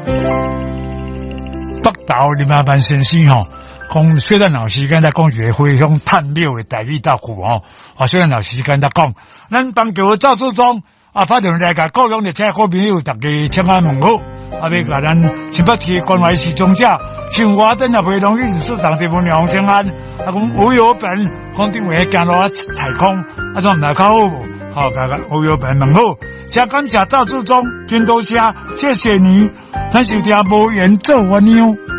北投林阿班先生吼，讲虽然老师跟他讲一个回乡探庙的代理答复哦，虽然老师跟他讲，咱邦桥赵志忠发动来甲各乡的请好朋友，大家请安问好，要甲咱新北市关怀市长者，像我等也陪同秘书长这份两请安，讲吴有本讲定位行路采空，怎唔来较好无？好，甲吴有本问好，真感谢赵志忠，真多谢，谢谢你，咱收听无缘做鸳鸯。